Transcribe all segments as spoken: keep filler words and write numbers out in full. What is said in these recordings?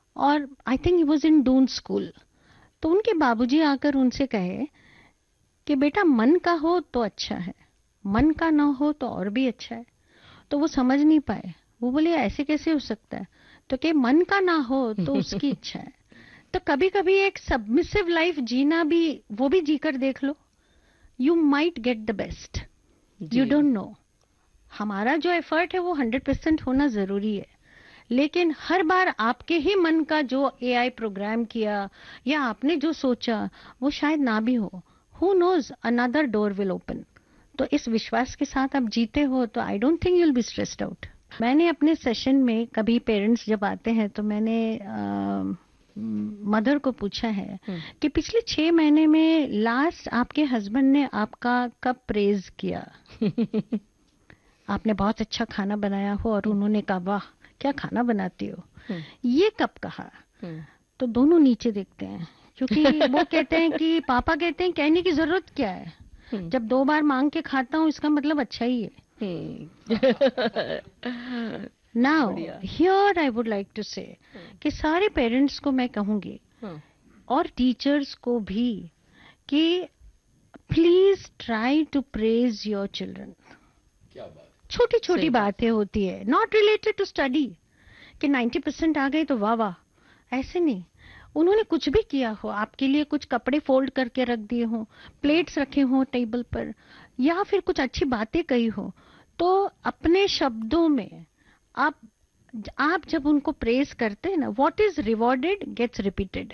और I think he was in Doon school. तो उनके बाबूजी आकर उनसे कहे कि बेटा मन का हो तो अच्छा है, मन का ना हो तो और भी अच्छा है। तो वो समझ नहीं पाए, वो बोले ऐसे कैसे हो सकता है, तो कि मन का ना हो तो उसकी इच्छा है। तो कभी कभी एक सबमिसिव लाइफ जीना भी, वो भी जीकर देख लो, you might get the best, you ji. Don't know. हमारा जो एफर्ट है वो हंड्रेड परसेंट होना जरूरी है, लेकिन हर बार आपके ही मन का जो एआई प्रोग्राम किया या आपने जो सोचा वो शायद ना भी हो। Who knows, another door will open. तो इस विश्वास के साथ आप जीते हो तो I don't think you will be stressed out. मैंने अपने सेशन में कभी पेरेंट्स जब आते हैं तो मैंने मदर को पूछा है हम्म। कि पिछले छह महीने में लास्ट आपके हस्बैंड ने आपका कब प्रेज किया, आपने बहुत अच्छा खाना बनाया हो और उन्होंने कहा वाह क्या खाना बनाती हो, हम्म। ये कब कहा। हम्म। तो दोनों नीचे देखते हैं, क्योंकि वो कहते हैं कि पापा कहते हैं कहने की जरूरत क्या है, हम्म। जब दो बार मांग के खाता हूँ इसका मतलब अच्छा ही है। हम्म। नाउ बढ़िया। Here I would like to से हम्म। कि सारे पेरेंट्स को मैं कहूंगी हम्म। और टीचर्स को भी कि please try to praise your children. क्या बात। छोटी छोटी सही बात बातें होती है, नॉट रिलेटेड टू स्टडी, कि नाइन्टी परसेंट आ गए तो वाह वाह, ऐसे नहीं। उन्होंने कुछ भी किया हो, आपके लिए कुछ कपड़े फोल्ड करके रख दिए हो, प्लेट्स रखे हो टेबल पर, या फिर कुछ अच्छी बातें कही हो, तो अपने शब्दों में आप आप जब उनको प्रेज करते हैं ना, what is rewarded gets repeated.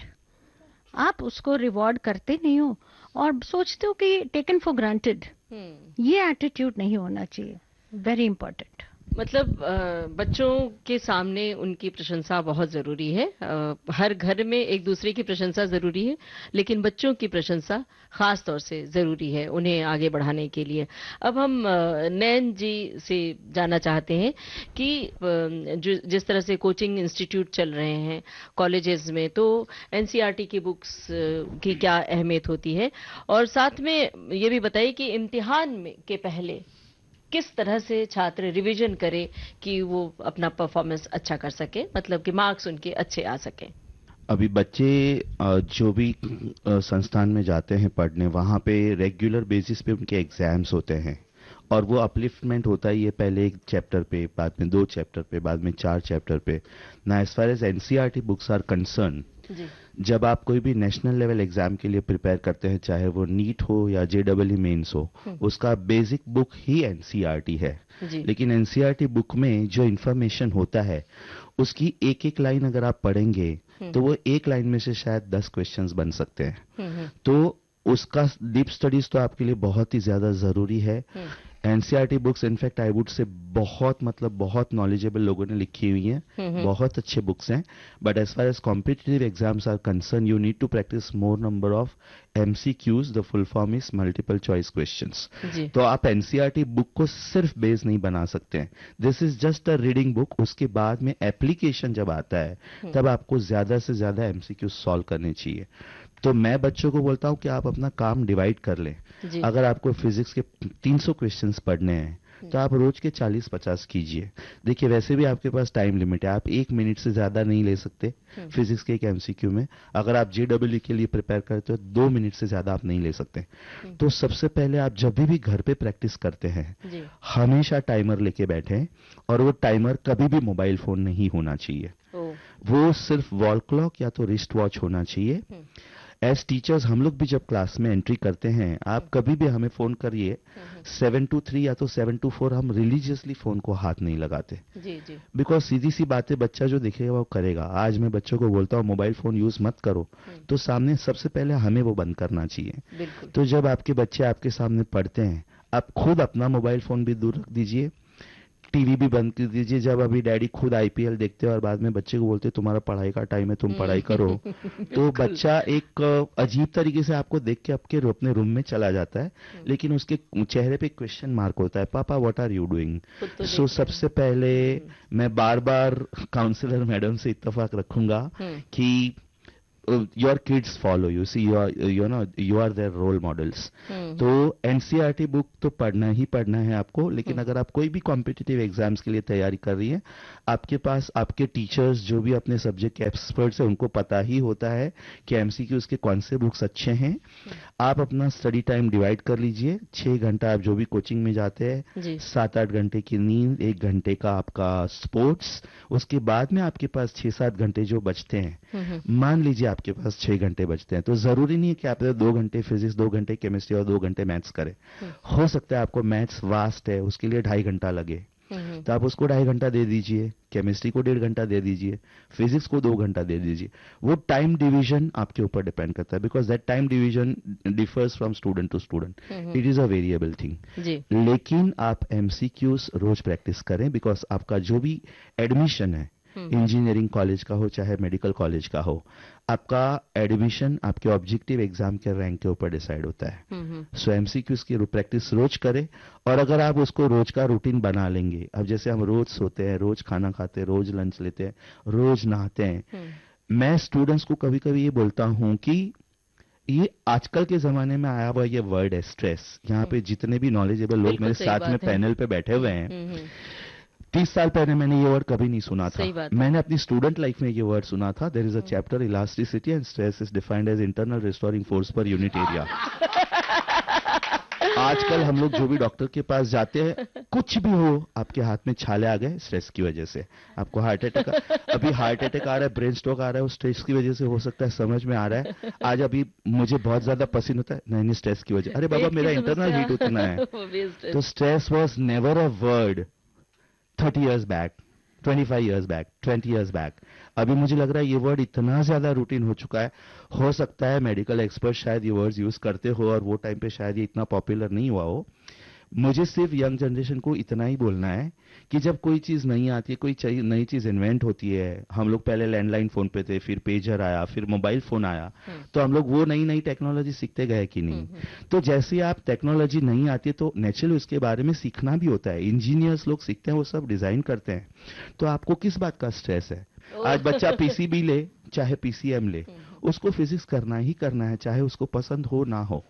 आप उसको रिवॉर्ड करते नहीं हो और सोचते हो कि टेकन फॉर ग्रांटेड। हम्म। ये एटीट्यूड नहीं होना चाहिए, वेरी इंपॉर्टेंट। मतलब अ, बच्चों के सामने उनकी प्रशंसा बहुत जरूरी है। अ, हर घर में एक दूसरे की प्रशंसा जरूरी है, लेकिन बच्चों की प्रशंसा खास तौर से जरूरी है उन्हें आगे बढ़ाने के लिए। अब हम अ, नयन जी से जानना चाहते हैं कि अ, जो जिस तरह से कोचिंग इंस्टीट्यूट चल रहे हैं कॉलेजेस में, तो एनसीईआरटी की बुक्स की क्या अहमियत होती है, और साथ में ये भी बताइए कि इम्तिहान में के पहले किस तरह से छात्र रिवीजन करे कि वो अपना परफॉर्मेंस अच्छा कर सके, मतलब कि मार्क्स उनके अच्छे आ सके। अभी बच्चे अ, जो भी अ, संस्थान में जाते हैं पढ़ने, वहाँ पे रेगुलर बेसिस पे उनके एग्जाम्स होते हैं और वो अपलिफ्टमेंट होता ही है, पहले एक चैप्टर पे, बाद में दो चैप्टर पे, बाद में चार चैप्टर पे ना। As far as NCERT books are concern, जी। जब आप कोई भी नेशनल लेवल एग्जाम के लिए प्रिपेयर करते हैं, चाहे वो नीट हो या जे डबल ई मेन्स हो, हम्म। उसका बेसिक बुक ही एनसीईआरटी है। जी। लेकिन एनसीईआरटी बुक में जो इंफॉर्मेशन होता है, उसकी एक एक लाइन अगर आप पढ़ेंगे हम्म। तो वो एक लाइन में से शायद दस क्वेश्चंस बन सकते हैं। हम्म। तो उसका डीप स्टडीज तो आपके लिए बहुत ही ज्यादा जरूरी है। हम्म। NCERT books in fact I would say बहुत मतलब बहुत नॉलेजेबल लोगों ने लिखी हुई हैं, हम्म। बहुत अच्छे बुक्स हैं। But as far as competitive exams are concern, you need to practice more number of MCQs. The full form is multiple choice questions. जी। तो आप एनसीईआरटी बुक को सिर्फ बेस नहीं बना सकते हैं, this is just a reading book. उसके बाद में एप्लीकेशन जब आता है हम्म। तब आपको ज्यादा से ज्यादा एमसीक्यू सॉल्व करने चाहिए। तो मैं बच्चों को बोलता हूं कि आप अपना काम डिवाइड कर लें। जी। अगर आपको फिजिक्स के तीन सौ क्वेश्चंस पढ़ने हैं हम्म। तो आप रोज के चालीस पचास कीजिए। देखिए वैसे भी आपके पास टाइम लिमिट है, आप एक मिनट से ज्यादा नहीं ले सकते हम्म। फिजिक्स के एक एमसीक्यू में। अगर आप जेडब्ल्यू के लिए प्रिपेयर करते हो दो मिनट से ज्यादा आप नहीं ले सकते। हम्म। तो सबसे पहले आप जब भी घर पे प्रैक्टिस करते हैं, जी। हमेशा टाइमर लेके बैठें, और वो टाइमर कभी भी मोबाइल फोन नहीं होना चाहिए। ओ। वो सिर्फ वॉल क्लॉक या तो रिस्ट वॉच होना चाहिए। हम्म। एज टीचर्स हम लोग भी जब क्लास में एंट्री करते हैं, आप कभी भी हमें फोन करिए, हम्म। सेवन टू थ्री या तो सेवन टू फोर, हम रिलीजियसली फोन को हाथ नहीं लगाते। जी। जी। बिकॉज सीधी सी बात है, बच्चा जो दिखेगा वो करेगा। आज मैं बच्चों को बोलता हूँ मोबाइल फोन यूज मत करो, हम्म। तो सामने सबसे पहले हमें वो बंद करना चाहिए। बिल्कुल। तो जब आपके बच्चे आपके सामने पढ़ते हैं, आप खुद अपना मोबाइल फोन भी दूर रख दीजिए, टीवी भी बंद कर दीजिए। जब अभी डैडी खुद आईपीएल देखते हैं और बाद में बच्चे को बोलते हैं तुम्हारा पढ़ाई का टाइम है, तुम पढ़ाई करो, तो बिल्कुल। बच्चा एक अ, अजीब तरीके से आपको देख के आपके अपने रूम में चला जाता है, हम्म। लेकिन उसके चेहरे पे क्वेश्चन मार्क होता है, पापा व्हाट आर यू डूइंग। खुद तो सो देख रहे सबसे हैं। पहले हम्म। मैं बार बार काउंसलर मैडम से इत्तेफाक रखूंगा हम्म। कि your kids follow you, C you are you know you are their role models. हम्म। तो एनसीईआरटी बुक तो पढ़ना ही पढ़ना है आपको, लेकिन हम्म। अगर आप कोई भी कॉम्पिटिटिव एग्जाम्स के लिए तैयारी कर रही हैं, आपके पास आपके टीचर्स जो भी अपने सब्जेक्ट के एक्सपर्ट्स हैं उनको पता ही होता है कि एमसीक्यूज के कौन से बुक्स अच्छे हैं। आप अपना स्टडी टाइम डिवाइड कर लीजिए। छह घंटा आप जो भी कोचिंग में जाते हैं, सात आठ घंटे की नींद, एक घंटे का आपका स्पोर्ट्स, उसके बाद में आपके पास छह सात घंटे जो बचते हैं, मान लीजिए आपके पास छह घंटे बचते हैं, तो जरूरी नहीं है कि आप दो घंटे फिजिक्स, दो घंटे केमिस्ट्री और दो घंटे मैथ्स करें। हो सकता है आपको मैथ्स वास्ट है, उसके लिए ढाई घंटा लगे, तो आप उसको ढाई घंटा दे दीजिए, केमिस्ट्री को डेढ़ घंटा दे दीजिए, फिजिक्स को दो घंटा दे दीजिए। वो टाइम डिवीजन आपके ऊपर डिपेंड करता है, because that time division differs from student to student, it is a variable thing. लेकिन आप एमसीक्यूज रोज प्रैक्टिस करें, बिकॉज आपका जो भी एडमिशन है, इंजीनियरिंग कॉलेज का हो चाहे मेडिकल कॉलेज का हो, आपका एडमिशन आपके ऑब्जेक्टिव एग्जाम के रैंक के ऊपर डिसाइड होता है। सो एमसीक्यूज की प्रैक्टिस रोज करें, और अगर आप उसको रोज का रूटीन बना लेंगे, अब जैसे हम रोज सोते हैं, रोज खाना खाते हैं, रोज लंच लेते हैं, रोज नहाते हैं, मैं स्टूडेंट्स को कभी कभी ये बोलता हूं कि ये आजकल के जमाने में आया हुआ ये वर्ड है स्ट्रेस। यहाँ पे जितने भी नॉलेजेबल लोग मेरे साथ में पैनल पे बैठे हुए हैं, तीस साल पहले मैंने ये वर्ड कभी नहीं सुना था। मैंने अपनी स्टूडेंट लाइफ में ये वर्ड सुना था। There is a chapter, elasticity and stress is defined as internal restoring force per unit area. आजकल हम लोग जो भी डॉक्टर के पास जाते हैं, कुछ भी हो, आपके हाथ में छाले आ गए स्ट्रेस की वजह से, आपको हार्ट अटैक, अभी हार्ट अटैक आ रहा है, ब्रेन स्ट्रोक आ रहा है, वो स्ट्रेस की वजह से हो सकता है, समझ में आ रहा है। आज अभी मुझे बहुत ज्यादा पसीना होता है, नहीं नहीं स्ट्रेस की वजह, अरे बाबा मेरा इंटरनल हीट उतना है। तो stress was never a word thirty years back, twenty five years back, twenty years back. अभी मुझे लग रहा है ये वर्ड इतना ज्यादा रूटीन हो चुका है, हो सकता है मेडिकल एक्सपर्ट शायद ये वर्ड्स यूज करते हो और वो टाइम पे शायद ये इतना पॉपुलर नहीं हुआ हो। मुझे सिर्फ यंग जनरेशन को इतना ही बोलना है कि जब कोई चीज नहीं आती है, कोई नई चीज इन्वेंट होती है, हम लोग पहले लैंडलाइन फोन पे थे, फिर पेजर आया, फिर मोबाइल फोन आया, तो हम लोग वो नई नई टेक्नोलॉजी सीखते गए कि नहीं। तो जैसे आप टेक्नोलॉजी नहीं आती है तो नेचुरली उसके बारे में सीखना भी होता है। इंजीनियर्स लोग सीखते हैं, वो सब डिजाइन करते हैं। तो आपको किस बात का स्ट्रेस है? आज बच्चा पीसीबी ले चाहे पीसीएम ले, उसको फिजिक्स करना ही करना है, चाहे उसको पसंद हो ना हो।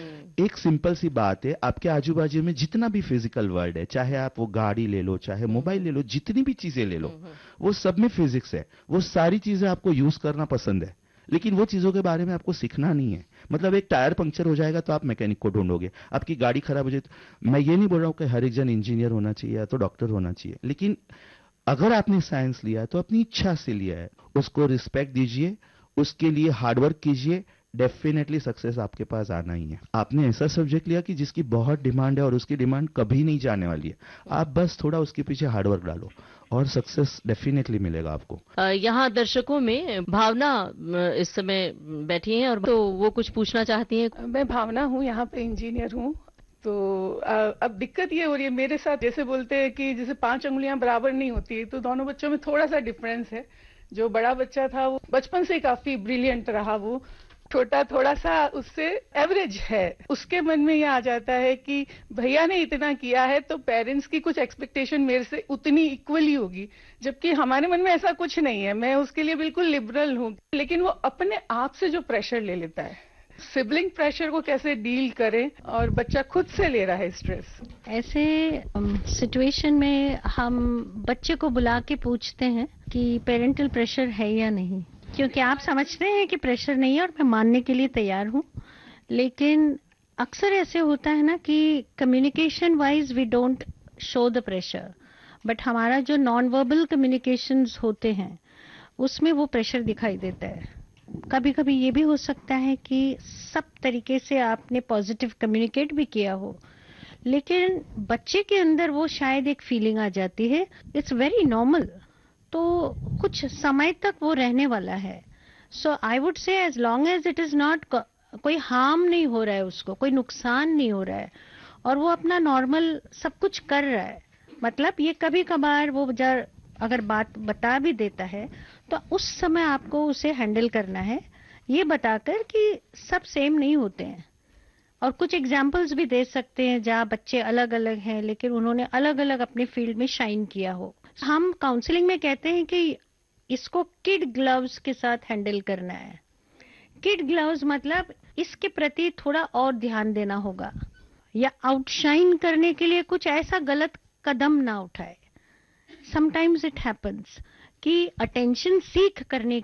एक सिंपल सी बात है, आपके आजू बाजू में जितना भी फिजिकल वर्ल्ड है, चाहे आप वो गाड़ी ले लो, चाहे मोबाइल ले लो, जितनी भी चीजें ले लो, वो सब में फिजिक्स है। वो सारी चीजें आपको यूज करना पसंद है, लेकिन वो चीजों के बारे में आपको सीखना नहीं है। मतलब एक टायर पंक्चर हो जाएगा तो आप मैकेनिक को ढूंढोगे, आपकी गाड़ी खराब हो जाए तो, मैं ये नहीं बोल रहा हूं कि हर एक जन इंजीनियर होना चाहिए या तो डॉक्टर होना चाहिए, लेकिन अगर आपने साइंस लिया है तो अपनी इच्छा से लिया है, उसको रिस्पेक्ट दीजिए, उसके लिए हार्डवर्क कीजिए, डेफिनेटली सक्सेस आपके पास आना ही है। आपने ऐसा सब्जेक्ट लिया कि जिसकी बहुत डिमांड है और उसकी डिमांड कभी नहीं जाने वाली है, आप बस थोड़ा उसके पीछे हार्डवर्क डालो और सक्सेस डेफिनेटली मिलेगा आपको। यहाँ दर्शकों में भावना इस समय बैठी हैं और तो वो कुछ पूछना चाहती हैं। मैं भावना हूँ, यहाँ पे इंजीनियर हूँ। तो अब दिक्कत ये हो रही है मेरे साथ, जैसे बोलते हैं कि जैसे पांच उंगलियां बराबर नहीं होती, तो दोनों बच्चों में थोड़ा सा डिफरेंस है। जो बड़ा बच्चा था वो बचपन से काफी ब्रिलियंट रहा, वो छोटा थोड़ा सा उससे एवरेज है। उसके मन में ये आ जाता है कि भैया ने इतना किया है तो पेरेंट्स की कुछ एक्सपेक्टेशन मेरे से उतनी इक्वली होगी, जबकि हमारे मन में ऐसा कुछ नहीं है। मैं उसके लिए बिल्कुल लिबरल हूँ, लेकिन वो अपने आप से जो प्रेशर ले लेता है, सिबलिंग प्रेशर को कैसे डील करें, और बच्चा खुद से ले रहा है स्ट्रेस। ऐसे सिचुएशन um, में हम बच्चे को बुला के पूछते हैं कि पेरेंटल प्रेशर है या नहीं, क्योंकि आप समझते हैं कि प्रेशर नहीं है और मैं मानने के लिए तैयार हूँ, लेकिन अक्सर ऐसे होता है ना कि communication wise we don't show the pressure, but हमारा जो नॉन वर्बल कम्युनिकेशंस होते हैं उसमें वो प्रेशर दिखाई देता है। कभी कभी ये भी हो सकता है कि सब तरीके से आपने पॉजिटिव कम्युनिकेट भी किया हो, लेकिन बच्चे के अंदर वो शायद एक फीलिंग आ जाती है, इट्स वेरी नॉर्मल, तो कुछ समय तक वो रहने वाला है। सो I would say as long as it is not, कोई हार्म नहीं हो रहा है उसको, कोई नुकसान नहीं हो रहा है और वो अपना नॉर्मल सब कुछ कर रहा है, मतलब ये कभी कभार वो जब अगर बात बता भी देता है तो उस समय आपको उसे हैंडल करना है, ये बताकर कि सब सेम नहीं होते हैं। और कुछ एग्जाम्पल्स भी दे सकते हैं जहाँ बच्चे अलग अलग हैं लेकिन उन्होंने अलग अलग अपने फील्ड में शाइन किया हो। हम काउंसलिंग में कहते हैं कि इसको किड ग्लव्स के साथ हैंडल करना है। किड ग्लव्स मतलब इसके प्रति थोड़ा और ध्यान देना होगा, या आउटशाइन करने के लिए कुछ ऐसा गलत कदम ना उठाए। समटाइम्स इट हैपेंस कि अटेंशन सीख करने